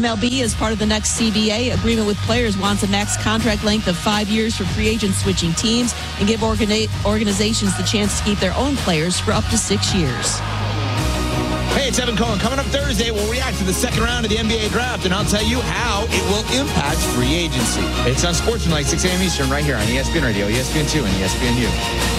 MLB, as part of the next CBA agreement with players, wants a max contract length of 5 years for free agents switching teams and give organizations the chance to keep their own players for up to 6 years. Hey, it's Evan Cohen. Coming up Thursday, we'll react to the second round of the NBA draft, and I'll tell you how it will impact free agency. It's on Sportsmanlike, 6 a.m. Eastern, right here on ESPN Radio, ESPN2, and ESPNU.